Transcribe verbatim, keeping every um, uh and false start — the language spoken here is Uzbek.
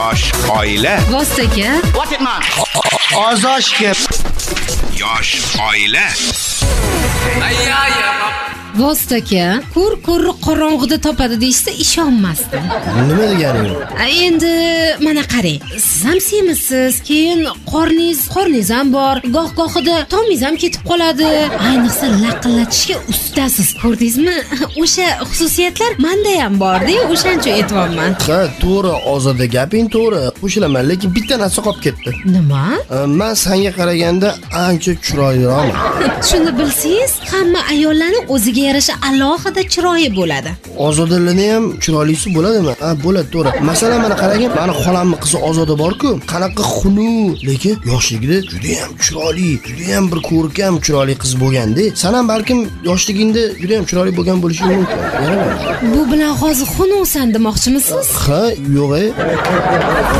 Yosh oila. Vostaka. What it man? Ozoshga. Yosh oila. Vostaka. Ko'r-ko'r qorong'ida topadi deyishsa ishonmasdim. Nima deganing? Endi mana qarang. Siz ham semizsiz, keyin qorningiz, qorningiz ham bor. Goh-gohida tomingiz ham ketib qoladi. Ayniqsa laqillatishga ustasiz, ko'rdingizmi? O'sha xususiyatlar menda ham bor-da, o'shancha aytibman. Ha, to'g'ri, Ozoda gaping to'g'ri. Qo'shilaman, lekin bitta narsa qolib ketdi. Nima? Men senga qaraganda ancha chiroyliroqman. Shuni bilsangiz, hamma ayollarning o'ziga yarasha alohida chiroyi bo'ladi. Ozodalarning ham chiroylisi bo'ladimi? Ha, bo'ladi, to'g'ri. Masalan, mana qarang, meni xolamning qizi Ozoda bor-ku, qanaqa xunuk, lekin yoshligida juda ham chiroyli, juda ham bir ko'rkam, chiroyli qiz bo'lganda, sen ham balkim yoshligingda juda ham chiroyli bo'lgan bo'lishing mumkin. Yana Bu bilan hozir xunuksan demoqchimisiz? ha, yo'q.